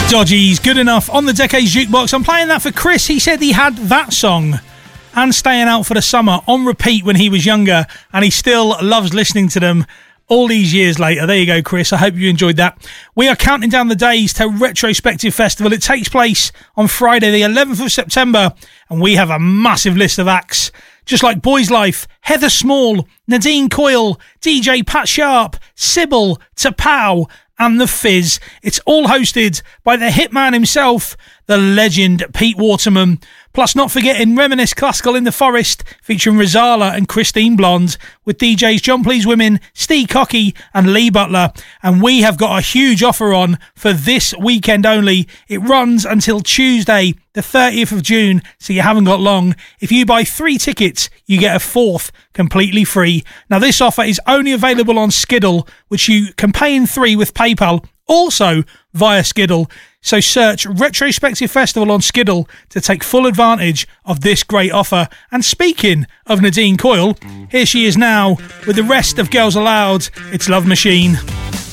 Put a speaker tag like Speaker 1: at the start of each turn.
Speaker 1: Dodgies, Good Enough on the Decades Jukebox. I'm playing that for Chris. He said he had that song and Staying Out for the Summer on repeat when he was younger, and he still loves listening to them all these years later. There you go, Chris. I hope you enjoyed that. We are counting down the days to Retrospective Festival. It takes place on Friday, the 11th of September, and we have a massive list of acts. Just like Boys Life, Heather Small, Nadine Coyle, DJ Pat Sharp, Sybil, Tapau, and The Fizz. It's all hosted by the hitman himself, the legend Pete Waterman. Plus, not forgetting Reminisce Classical in the Forest, featuring Rizala and Christine Blonde, with DJs John Please Women, Steve Cocky and Lee Butler. And we have got a huge offer on for this weekend only. It runs until Tuesday, the 30th of June, so you haven't got long. If you buy 3 tickets, you get a 4th completely free. Now, this offer is only available on Skiddle, which you can pay in 3 with PayPal, also via Skiddle. So search Retrospective Festival on Skiddle to take full advantage of this great offer. And speaking of Nadine Coyle, here she is now with the rest of Girls Aloud. It's Love Machine.